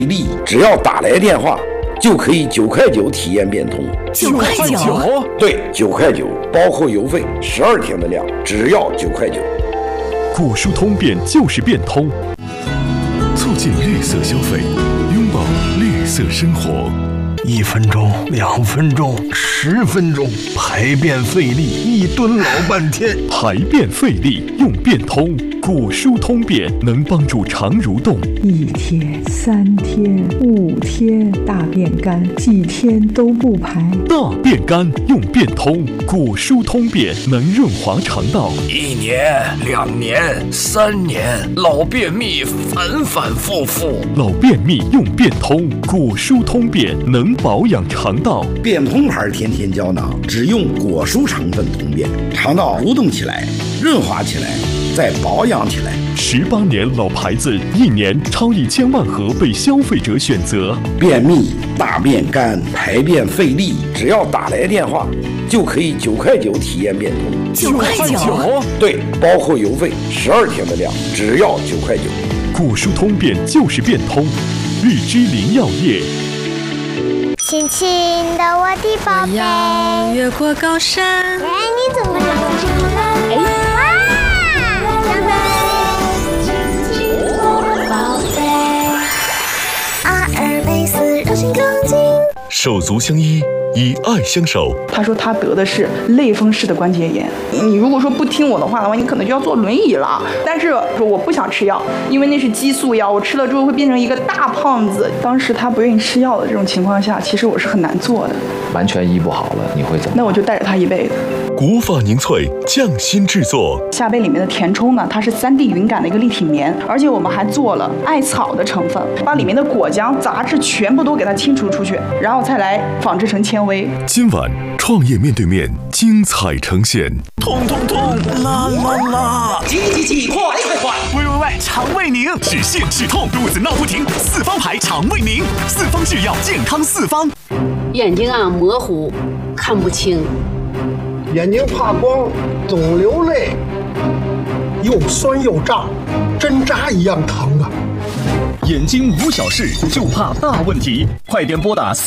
力，只要打来电话就可以9块9体验变通。 9块9？ 对，9块9，包括邮费，12天的量，只要9块9。 果蔬通变就是变通，促进绿色消费，拥抱绿色生活。 1分钟、2分钟、10分钟，排便费力，1吨老半天。 排便费力用变通，果蔬通便能帮助肠蠕动。 1天、3天、5天，大便干，几天都不排。 大便干用变通，果蔬通便能润滑肠道。 1年、2年、3年，老便秘反反复复。 老便秘用变通，果蔬通便能保养肠道。 变通牌天天胶囊，只用果蔬成分通便，肠道蠕动起来，润滑起来，再保养起来。 18年老牌子，1年超1000万盒被消费者选择。 便秘、大便干、排便费力，只要打来电话就可以9块9体验变通。 9块9？ 对，包括邮费，12天的量，只要9块9。 果蔬通便就是变通，绿之林药业。 轻轻的我的宝贝， 要越过高山。 哎，你怎么长这么了？哇，长得轻轻我的宝贝。阿尔卑斯柔性钢筋， 手足相依，以爱相守。 他说他得的是类风湿的关节炎，你如果说不听我的话，你可能就要坐轮椅了。但是我不想吃药，因为那是激素药，我吃了之后会变成一个大胖子。当时他不愿意吃药的这种情况下，其实我是很难做的。 完全医不好了，你会怎么？ 那我就带着他一辈子。 古法凝萃匠心制作， 夏贝里面的填充呢，它是3D 云感的一个立体棉，而且我们还做了艾草的成分，把里面的果浆、杂质全部都给它清除出去，然后再来纺织成纤维。 今晚创业面对面精彩呈现。 痛痛痛，啦啦啦！ 挤，快！喂，肠胃宁，止泻止痛，肚子闹不停，4方牌肠胃宁，4方制药，健康4方。 眼睛啊模糊，看不清。 眼睛怕光，总流泪，又酸又胀，针扎一样疼啊！ 眼睛无小事，就怕大问题。快点拨打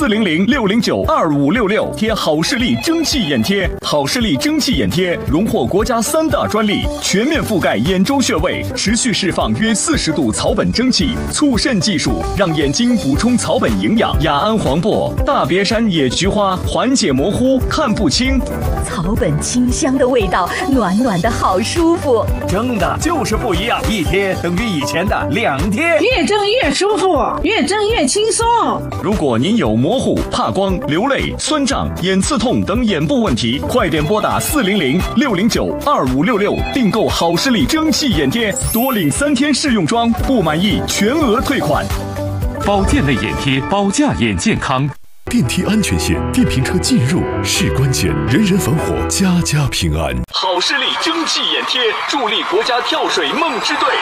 400-609-2566，贴好视力蒸汽眼贴。好视力蒸汽眼贴荣获国家3大专利，全面覆盖眼周穴位，持续释放约40度草本蒸汽，促渗技术让眼睛补充草本营养。雅安黄柏、大别山野菊花缓解模糊，看不清。 草本清香的味道，暖暖的好舒服。 蒸的就是不一样，1贴等于以前的2贴。 越蒸越舒服，越蒸越轻松。 如果您有模糊、怕光、流泪、酸胀、眼刺痛等眼部问题，快点拨打400-609-2566，订购好视力蒸汽眼贴，多领3天试用装，不满意全额退款。 保健类眼贴，保驾眼健康。电梯安全线，电瓶车进入是关键，人人防火，家家平安。 好视力蒸汽眼贴，助力国家跳水梦之队。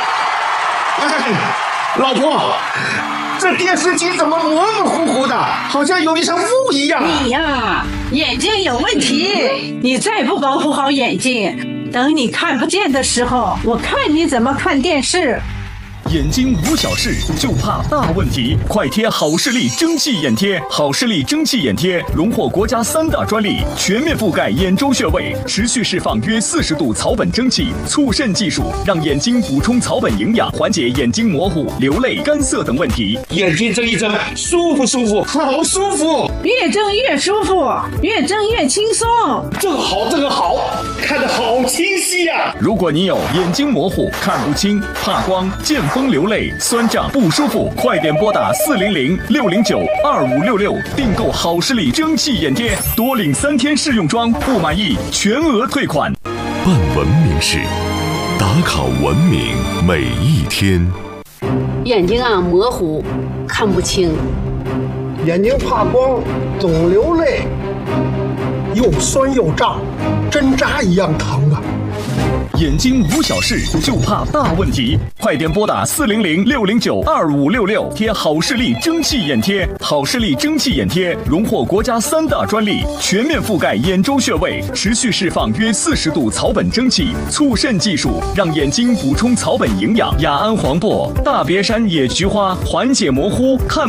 老婆，这电视机怎么模模糊糊的，好像有一层雾一样。 你呀，眼睛有问题，你再不保护好眼睛，等你看不见的时候，我看你怎么看电视。 眼睛无小事，就怕大问题。快贴好视力蒸汽眼贴。好视力蒸汽眼贴荣获国家3大专利，全面覆盖眼周穴位，持续释放约40度草本蒸汽，促渗技术让眼睛补充草本营养，缓解眼睛模糊、流泪、干涩等问题。 眼睛睁一睁，舒服，好舒服。 越睁越舒服，越睁越轻松。 这个好，看得好清晰呀！ 如果你有眼睛模糊、看不清、怕光、见风流泪、酸胀不舒服，快点拨打400-609-2566，订购好视力蒸汽眼贴，多领3天试用装，不满意全额退款。 办文明事，打卡文明每一天。 眼睛啊模糊，看不清。 眼睛怕光，总流泪，又酸又胀，针扎一样疼啊！ 眼睛无小事，就怕大问题。快点拨打400-609-2566，贴好视力蒸汽眼贴。好视力蒸汽眼贴荣获国家3大专利，全面覆盖眼周穴位，持续释放约40度草本蒸汽，促渗技术让眼睛补充草本营养。雅安黄柏、大别山野菊花缓解模糊，看